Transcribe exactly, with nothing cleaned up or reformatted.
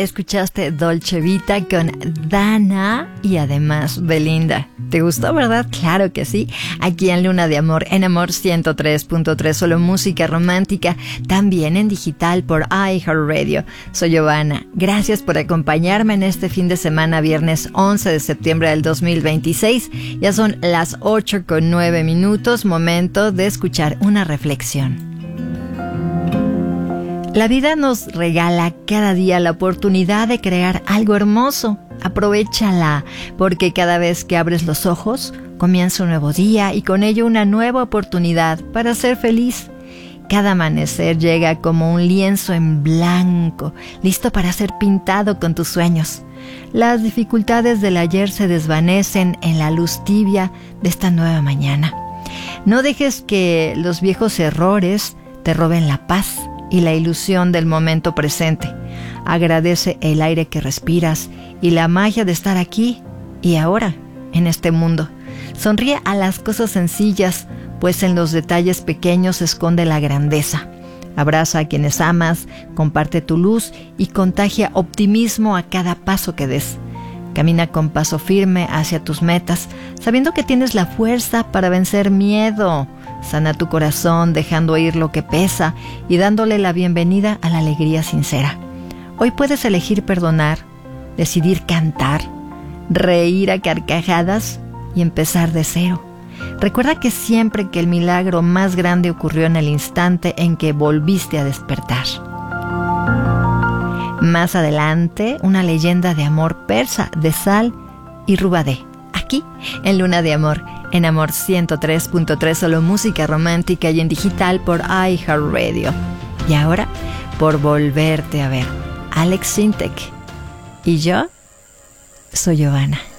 escuchaste Dolce Vita con Dana y además Belinda. ¿Te gustó, verdad? Claro que sí. Aquí en Luna de Amor, en Amor ciento tres punto tres, solo música romántica, también en digital por iHeartRadio. Soy Giovanna. Gracias por acompañarme en este fin de semana, viernes once de septiembre del dos mil veintiséis. Ya son las ocho con nueve minutos, momento de escuchar una reflexión. La vida nos regala cada día la oportunidad de crear algo hermoso. Aprovéchala, porque cada vez que abres los ojos, comienza un nuevo día y con ello una nueva oportunidad para ser feliz. Cada amanecer llega como un lienzo en blanco, listo para ser pintado con tus sueños. Las dificultades del ayer se desvanecen en la luz tibia de esta nueva mañana. No dejes que los viejos errores te roben la paz y la ilusión del momento presente. Agradece el aire que respiras y la magia de estar aquí y ahora, en este mundo. Sonríe a las cosas sencillas, pues en los detalles pequeños se esconde la grandeza. Abraza a quienes amas, comparte tu luz y contagia optimismo a cada paso que des. Camina con paso firme hacia tus metas, sabiendo que tienes la fuerza para vencer miedo. Sana tu corazón dejando ir lo que pesa y dándole la bienvenida a la alegría sincera. Hoy puedes elegir perdonar, decidir cantar, reír a carcajadas y empezar de cero. Recuerda que siempre que el milagro más grande ocurrió en el instante en que volviste a despertar. Más adelante, una leyenda de amor persa de Sal y Rubadé. Aquí, en Luna de Amor, en Amor ciento tres punto tres, solo música romántica y en digital por iHeartRadio. Y ahora, por volverte a ver, Alex Sintek. Y yo, soy Giovanna.